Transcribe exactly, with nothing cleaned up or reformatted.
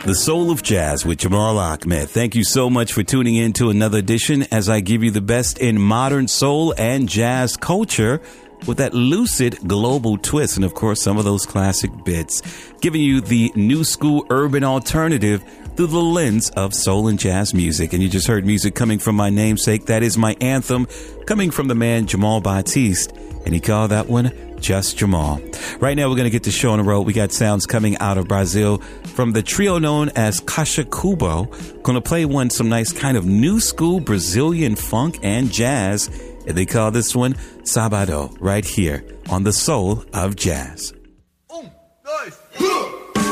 The Soul of Jazz with Jamal Ahmed. Thank you so much for tuning in to another edition as I give you the best in modern soul and jazz culture with that lucid global twist and, of course, some of those classic bits, giving you the new school urban alternative through the lens of soul and jazz music. And you just heard music coming from my namesake. That is my anthem, coming from the man Jamal Batiste, and he called that one Just Jamal. Right now, we're going to get the show on the road. We got sounds coming out of Brazil from the trio known as Caixa Cubo. Going to play one, some nice kind of new school Brazilian funk and jazz. And they call this one Sabado, right here on The Soul of Jazz.